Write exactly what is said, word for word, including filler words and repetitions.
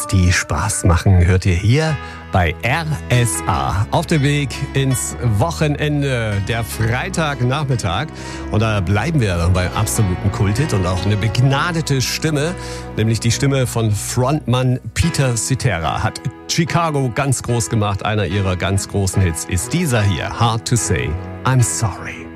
Hits, die Spaß machen, hört ihr hier bei R S A. Auf dem Weg ins Wochenende, der Freitagnachmittag. Und da bleiben wir beim absoluten Kulthit und auch eine begnadete Stimme, nämlich die Stimme von Frontmann Peter Cetera. Hat Chicago ganz groß gemacht. Einer ihrer ganz großen Hits ist dieser hier, Hard to Say I'm Sorry.